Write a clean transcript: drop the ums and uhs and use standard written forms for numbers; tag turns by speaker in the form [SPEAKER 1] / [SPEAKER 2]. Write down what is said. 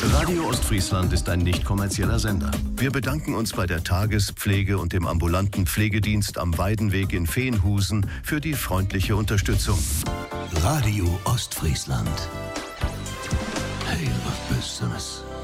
[SPEAKER 1] Radio Ostfriesland ist ein nicht kommerzieller Sender. Wir bedanken uns bei der Tagespflege und dem ambulanten Pflegedienst am Weidenweg in Veenhusen für die freundliche Unterstützung.
[SPEAKER 2] Radio Ostfriesland. Hail of Business.